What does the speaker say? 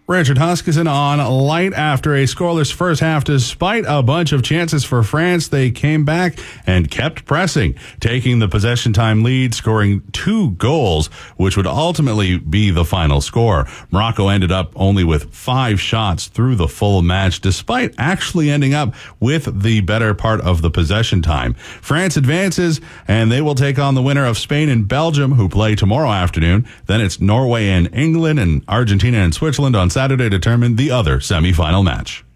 Richard Huskisson on light after a scoreless first half. Despite a bunch of chances for France, they came back and kept pressing, taking the possession time lead, scoring 2 goals, which would ultimately be the final score. Morocco ended up only with 5 shots through the full match, despite actually ending up with the better part of the possession time. France advances, and they will take on the winner of Spain and Belgium, who play tomorrow afternoon. Then it's Norway and England, and Argentina and Switzerland on Saturday determine the other semifinal match.